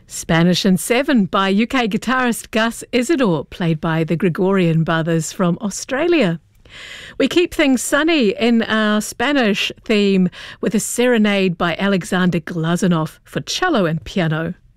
Spanish in 7 by UK guitarist Gus Isidore, played by the Gregorian Brothers from Australia. We keep things sunny in our Spanish theme with a serenade by Alexander Glazunov for cello and piano.